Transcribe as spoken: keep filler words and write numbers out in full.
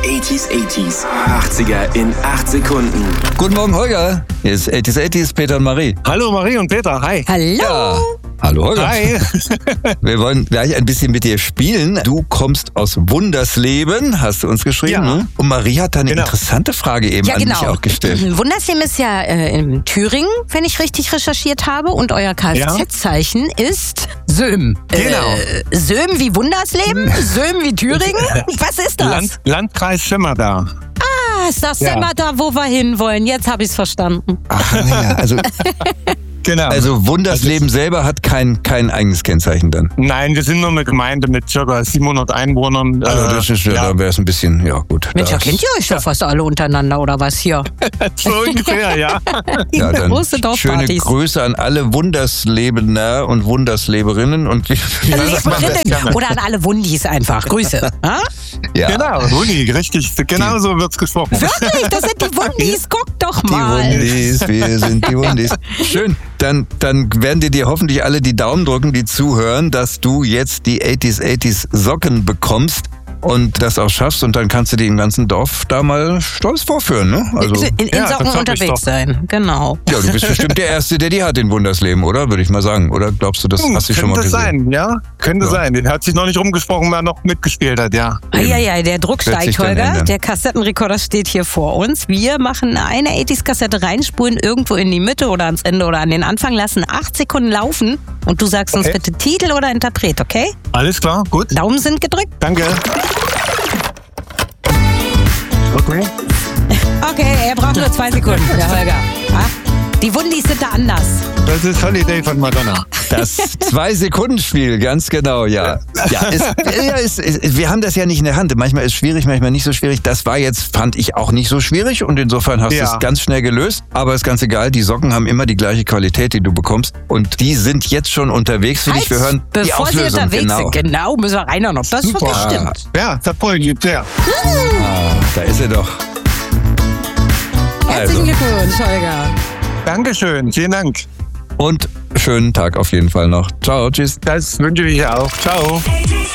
achtziger, achtziger, achtziger in acht Sekunden. Guten Morgen, Holger. Hier ist achtziger, achtziger, Peter und Marie. Hallo Marie und Peter, hi. Hallo. Ja. Hallo Holger. Hi. Wir wollen gleich ein bisschen mit dir spielen. Du kommst aus Wundersleben, hast du uns geschrieben. Ja. Ne? Und Marie hat da eine Genau. interessante Frage eben Ja, an genau. mich auch gestellt. Wundersleben ist ja äh, in Thüringen, wenn ich richtig recherchiert habe. Und euer Kfz-Zeichen ist Söhm. Genau. Äh, Söhm wie Wundersleben? Söhm wie Thüringen? Was ist das? Land, Landkreis Schemmerda. Ah, ist das Ja. immer da, wo wir hinwollen? Jetzt habe ich es verstanden. Ach ja, also, Genau. also Wundersleben selber hat kein, kein eigenes Kennzeichen dann. Nein, wir sind nur eine Gemeinde mit ca. siebenhundert Einwohnern. Also das ist ja, ja, da wäre es ein bisschen, ja gut. Mensch, da das- kennt ihr euch doch fast alle untereinander, oder was hier? so ungefähr, ja. Ja, dann Große schöne Dorfpartys. Grüße an alle Wunderslebener und Wundersleberinnen und wie, wie Ja, das machen wir Leberinnen gerne. oder an alle Wundis einfach. Grüße. Ha? ja, Genau, Uni, richtig. Genau so wird's gesprochen. Wirklich, das sind die Wundis. Guck doch die mal. Wundis, wir sind die Wundis. Schön, dann, dann werden dir dir hoffentlich alle die Daumen drücken, die zuhören, dass du jetzt die achtziger, achtziger Socken bekommst und das auch schaffst und dann kannst du die im ganzen Dorf da mal stolz vorführen, ne? Also, in, in Ja, Socken das hab ich unterwegs doch. sein, genau. ja, du bist bestimmt der Erste, der die hat in Wundersleben, oder? Würde ich mal sagen. Oder glaubst du, das Hm, hast du schon mal könnte gesehen? sein, ja. Könnte Ja. sein. Den hat sich noch nicht rumgesprochen, wer noch mitgespielt hat, ja. Eieiei, der Druck Wird sich steigt, dann Holger. ändern. Der Kassettenrekorder steht hier vor uns. Wir machen eine achtziger-Kassette reinspulen, irgendwo in die Mitte oder ans Ende oder an den Anfang, lassen acht Sekunden laufen und du sagst uns Okay. bitte Titel oder Interpret, okay? Alles klar, gut. Daumen sind gedrückt. Danke. Okay. Okay, er braucht nur zwei Sekunden, der Holger. Ha? Die Wundis sind da anders. Das ist Holiday von Madonna. Das Zwei-Sekunden-Spiel, ganz genau, ja. Ja, es, ja es, es, wir haben das ja nicht in der Hand. Manchmal ist es schwierig, manchmal nicht so schwierig. Das war jetzt, fand ich, auch nicht so schwierig und insofern hast du Ja. es ganz schnell gelöst. Aber ist ganz egal, die Socken haben immer die gleiche Qualität, die du bekommst. Und die sind jetzt schon unterwegs für dich. Wir hören die bevor sie Auflösung. unterwegs Genau. sind, genau, müssen wir reinhauen, ob das Super. wirklich stimmt. Ja, das freut mich sehr. Ah, da ist er doch. Also, Herzlichen Glückwunsch, Holger. Dankeschön, vielen Dank. und schönen Tag auf jeden Fall noch. Ciao, tschüss. Das wünsche ich auch. Ciao. achtziger,